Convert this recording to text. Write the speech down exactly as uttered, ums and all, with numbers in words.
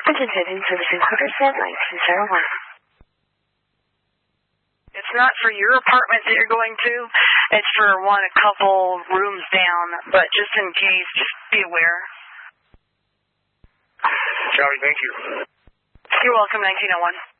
Visiting servicing Huddersfield nine two zero one. It's not for your apartment that you're going to. It's for one a couple rooms down, but just in case, just be aware. Charlie, thank you. You're welcome, nineteen oh one.